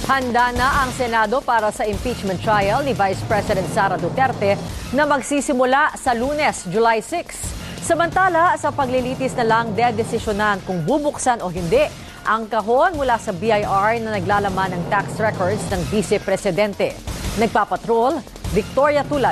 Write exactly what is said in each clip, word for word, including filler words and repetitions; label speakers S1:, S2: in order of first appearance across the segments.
S1: Handa na ang Senado para sa impeachment trial ni Vice President Sara Duterte na magsisimula sa Lunes, July sixth. Samantala, sa paglilitis na lang dedesisyonan kung bubuksan o hindi ang kahon mula sa B I R na naglalaman ng tax records ng Vice Presidente. Nagpapatrol, Victoria Tulad.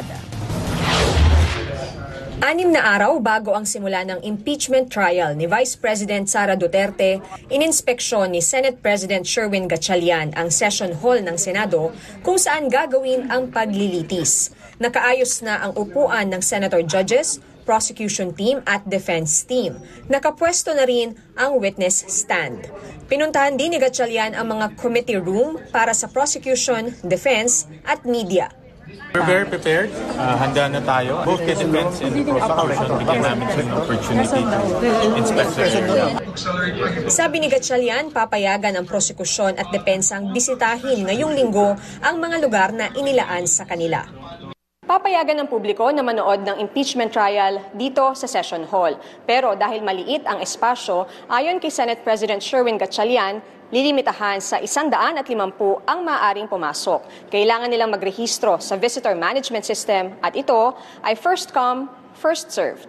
S2: Anim na araw bago ang simula ng impeachment trial ni Vice President Sara Duterte, ininspeksyon ni Senate President Sherwin Gatchalian ang session hall ng Senado kung saan gagawin ang paglilitis. Nakaayos na ang upuan ng senator judges, prosecution team at defense team. Nakapwesto na rin ang witness stand. Pinuntahan din ni Gatchalian ang mga committee room para sa prosecution, defense at media.
S3: We're very prepared. Uh, handa na tayo. Both the defense and the prosecution bigyan namin siya ng opportunity to inspect the area.
S2: Sabi ni Gatchalian, papayagan ang prosekusyon at depensang bisitahin ngayong linggo ang mga lugar na inilaan sa kanila. Papayagan ng publiko na manood ng impeachment trial dito sa session hall. Pero dahil maliit ang espasyo, ayon kay Senate President Sherwin Gatchalian, lilimitahan sa one hundred fifty ang maaaring pumasok. Kailangan nilang magrehistro sa Visitor Management System at ito ay first come, first served.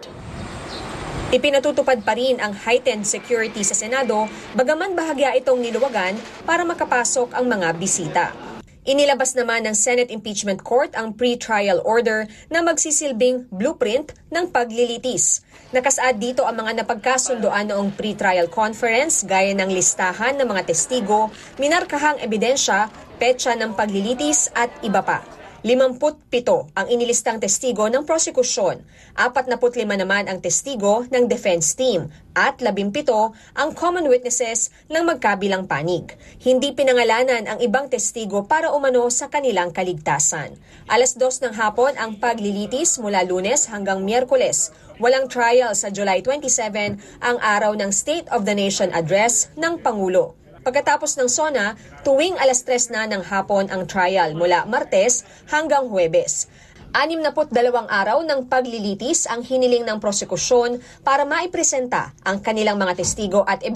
S2: Ipinatutupad pa rin ang heightened security sa Senado, bagaman bahagya itong niluwagan para makapasok ang mga bisita. Inilabas naman ng Senate Impeachment Court ang pre-trial order na magsisilbing blueprint ng paglilitis. Nakasaad dito ang mga napagkasundoan noong pre-trial conference gaya ng listahan ng mga testigo, minarkahang ebidensya, petsa ng paglilitis at iba pa. limampu't-pito ang inilistang testigo ng prosekusyon, apatnapu't lima naman ang testigo ng defense team at labimpito ang common witnesses ng magkabilang panig. Hindi pinangalanan ang ibang testigo para umano sa kanilang kaligtasan. Alas dos ng hapon ang paglilitis mula Lunes hanggang Miyerkules. Walang trial sa July twenty-seven, ang araw ng State of the Nation Address ng Pangulo. Pagkatapos ng SONA, tuwing alas tres na ng hapon ang trial mula Martes hanggang Huwebes. Anim na put dalawang araw ng paglilitis ang hiniling ng prosekusyon para maipresenta ang kanilang mga testigo at